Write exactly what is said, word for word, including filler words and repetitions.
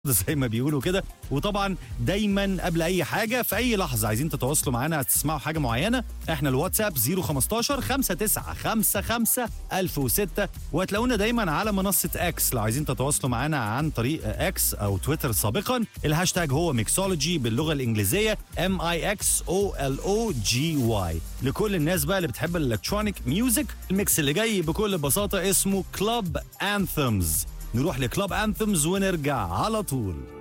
زي ما بيقولوا كده. وطبعا دايما قبل اي حاجه في اي لحظه عايزين تتواصلوا معانا تسمعوا حاجه معينه، احنا الواتساب صفر خمستاشر خمسة تسعة خمسة خمسة ألف وستة، وهتلاقونا دايما على منصه اكس لو عايزين تتواصلوا معانا عن طريق اكس او تويتر سابقا. الهاشتاج هو ميكسولوجي باللغه الانجليزيه ام اي اكس او ال او جي واي. لكل الناس بقى اللي بتحب الالكترونيك ميوزك، الميكس اللي جاي بكل بساطه اسمه كلاب انثمز. نروح لكلاب انثمز ونرجع على طول.